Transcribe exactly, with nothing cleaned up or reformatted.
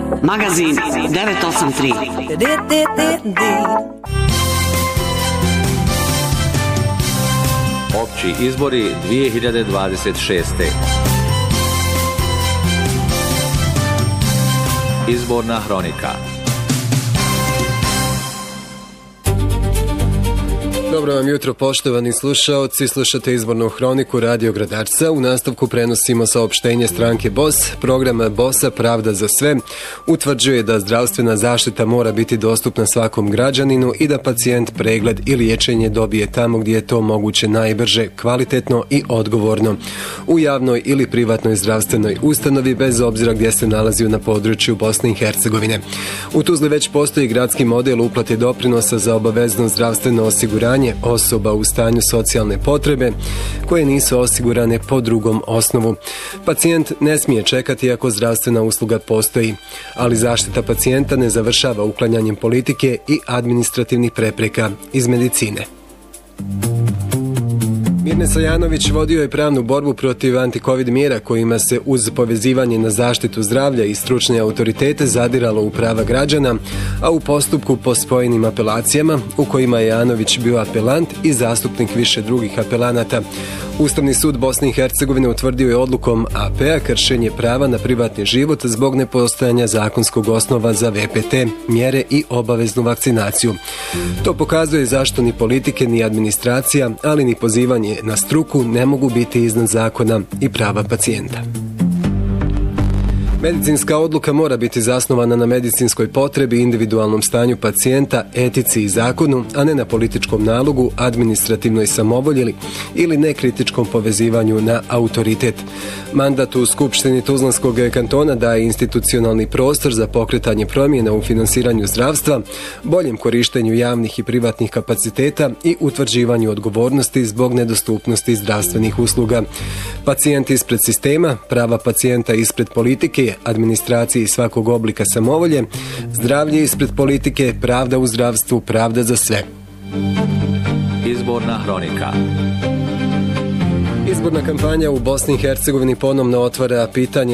Magazin devet osam tri. Opći izbori dvije hiljade dvadeset šeste. Izborna hronika. Dobro vam jutro, poštovani slušaoci, slušate izbornu hroniku Radio Gradarca. U nastavku prenosimo saopštenje stranke B O S. Program B O S-a Pravda za sve utvrđuje da zdravstvena zaštita mora biti dostupna svakom građaninu i da pacijent pregled i liječenje dobije tamo gdje je to moguće najbrže, kvalitetno i odgovorno. U javnoj ili privatnoj zdravstvenoj ustanovi, bez obzira gdje se nalazi na području Bosne i Hercegovine. U Tuzli već postoji gradski model uplate doprinosa za obavezno zdravstveno osiguranje osoba u stanju socijalne potrebe koje nisu osigurane po drugom osnovu. Pacijent ne smije čekati ako zdravstvena usluga postoji, ali zaštita pacijenta ne završava uklanjanjem politike i administrativnih prepreka iz medicine. Mirne Sajanović vodio je pravnu borbu protiv antikovid mjera kojima se uz povezivanje na zaštitu zdravlja i stručne autoritete zadiralo u prava građana, a u postupku po spojenim apelacijama u kojima je Janović bio apelant i zastupnik više drugih apelanata. Ustavni sud Bosne i Hercegovine utvrdio je odlukom A P-a kršenje prava na privatni život zbog nepostojanja zakonskog osnova za V P T, mjere i obaveznu vakcinaciju. To pokazuje zašto ni politike ni administracija, ali ni pozivanje na struku ne mogu biti iznad zakona i prava pacijenta. Medicinska odluka mora biti zasnovana na medicinskoj potrebi, individualnom stanju pacijenta, etici i zakonu, a ne na političkom nalogu, administrativnoj samovolji ili nekritičkom povezivanju na autoritet. Mandat u Skupštini Tuzlanskog kantona daje institucionalni prostor za pokretanje promjena u finansiranju zdravstva, boljem korištenju javnih i privatnih kapaciteta i utvrđivanju odgovornosti zbog nedostupnosti zdravstvenih usluga. Pacijent ispred sistema, prava pacijenta ispred politike, administracije i svakog oblika samovolje, zdravlje ispred politike, pravda u zdravstvu, pravda za sve. Izborna hronika. Izborna kampanja u Bosni i Hercegovini ponovno otvara pitanje